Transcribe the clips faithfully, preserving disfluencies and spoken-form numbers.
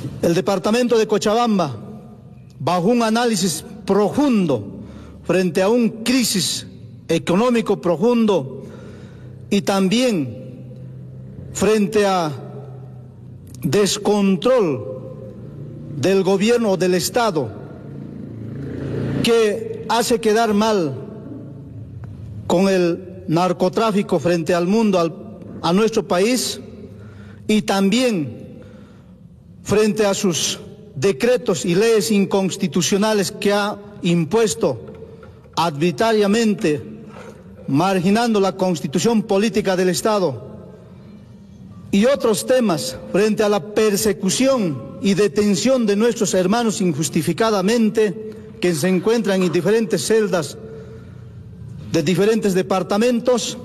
El departamento de Cochabamba, bajo un análisis profundo frente a una crisis económico profundo y también frente a descontrol del gobierno o del Estado que hace quedar mal con el narcotráfico frente al mundo, al, a nuestro país, y también frente a sus decretos y leyes inconstitucionales que ha impuesto arbitrariamente, marginando la constitución política del Estado, y otros temas frente a la persecución y detención de nuestros hermanos injustificadamente que se encuentran en diferentes celdas de diferentes departamentos,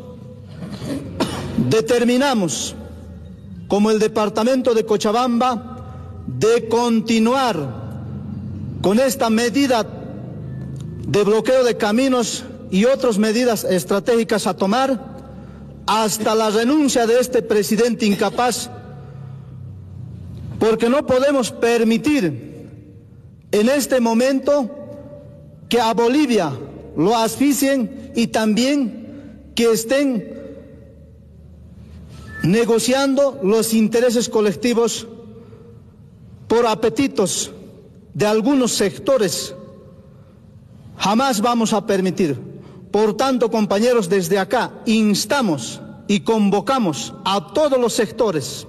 determinamos como el departamento de Cochabamba de continuar con esta medida de bloqueo de caminos y otras medidas estratégicas a tomar hasta la renuncia de este presidente incapaz, porque no podemos permitir en este momento que a Bolivia lo asfixien y también que estén negociando los intereses colectivos por apetitos de algunos sectores. Jamás vamos a permitir. Por tanto, compañeros, desde acá instamos y convocamos a todos los sectores,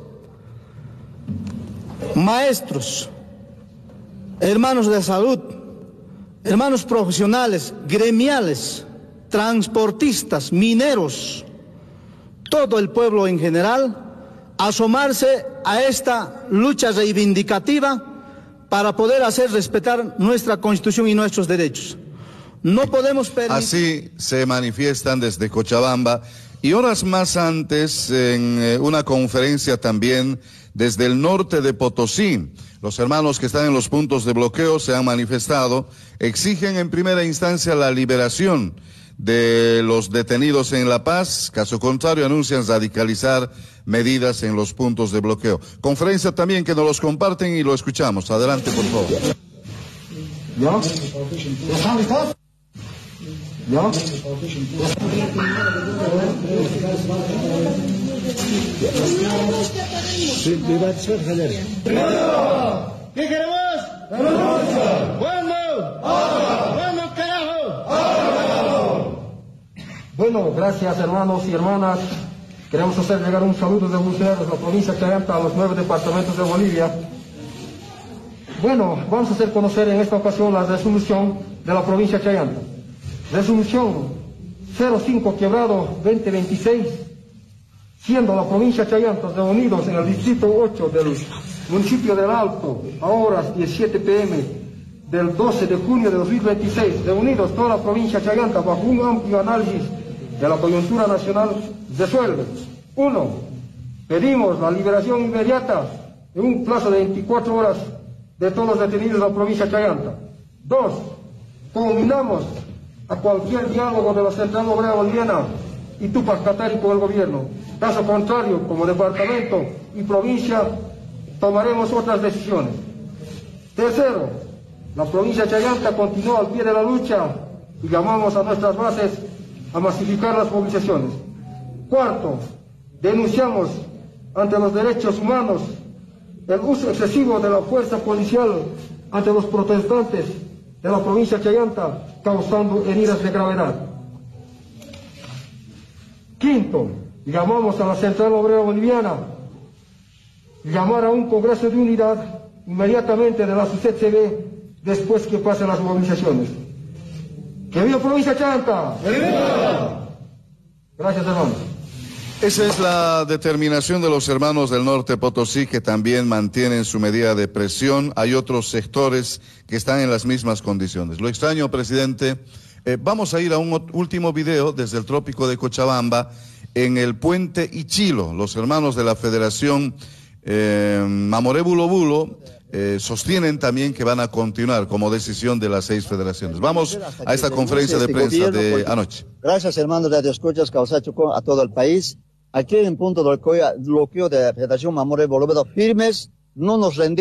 maestros, hermanos de salud, hermanos profesionales, gremiales, transportistas, mineros, todo el pueblo en general, asomarse a esta lucha reivindicativa para poder hacer respetar nuestra Constitución y nuestros derechos. No podemos permitir... Así se manifiestan desde Cochabamba y horas más antes en eh, una conferencia también desde el norte de Potosí. Los hermanos que están en los puntos de bloqueo se han manifestado, exigen en primera instancia la liberación de los detenidos en La Paz, caso contrario anuncian radicalizar medidas en los puntos de bloqueo. Conferencia también que nos los comparten y lo escuchamos. Adelante, por favor. ¿Ya? ¿Ya? ¿Qué queremos? ¿Cuándo? ¿Cuándo, carajo? Bueno, gracias hermanos y hermanas. Queremos hacer llegar un saludo de funcionarios de la provincia de Chayanta a los nueve departamentos de Bolivia. Bueno, vamos a hacer conocer en esta ocasión la resolución de la provincia de Chayanta. Resolución cero cinco quebrado veinte veintiséis, siendo la provincia de Chayanta reunidos en el distrito ocho del municipio del Alto a horas diecisiete pe eme del doce de junio de dos mil veintiséis, reunidos toda la provincia de Chayanta bajo un amplio análisis de la coyuntura nacional, resuelve. Uno, pedimos la liberación inmediata en un plazo de veinticuatro horas de todos los detenidos de la provincia de Chayanta. Dos, conminamos a cualquier diálogo de la Central Obrera Boliviana y Túpac Katari con el gobierno. Caso contrario, como departamento y provincia, tomaremos otras decisiones. Tercero, la provincia de Chayanta continúa al pie de la lucha y llamamos a nuestras bases a masificar las movilizaciones. Cuarto, denunciamos ante los derechos humanos el uso excesivo de la fuerza policial ante los protestantes de la provincia de Chayanta, causando heridas de gravedad. Quinto, llamamos a la Central Obrera Boliviana llamar a un Congreso de Unidad inmediatamente de la S U C E T C B después que pasen las movilizaciones. ¡Que viva provincia de Chayanta! ¡Que viva! Gracias, hermanos. Esa es la determinación de los hermanos del norte Potosí, que también mantienen su medida de presión. Hay otros sectores que están en las mismas condiciones. Lo extraño, presidente, eh, vamos a ir a un último video desde el trópico de Cochabamba, en el puente Ichilo. Los hermanos de la Federación eh, Mamoré Bulo Bulo eh, sostienen también que van a continuar como decisión de las seis federaciones. Vamos a esta conferencia de prensa de anoche. Gracias, hermanos de Radio Escuchas, Causachuco, a todo el país. Aquí en punto de bloqueo de la Federación Mamoré Bulo Bulo, firmes, no nos rendimos.